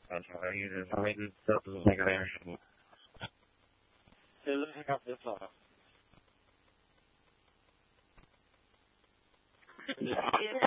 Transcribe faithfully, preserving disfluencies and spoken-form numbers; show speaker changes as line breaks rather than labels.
That's why you just waited up to the second action. Hey, let's pick up this off. Yeah.